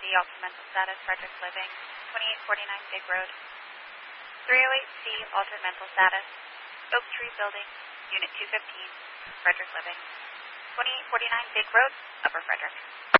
altered mental status, Frederick Living, 2849 Big Road. 308C, altered mental status, Oak Tree Building, Unit 215, Frederick Living, 2849 Big Road, Upper Frederick.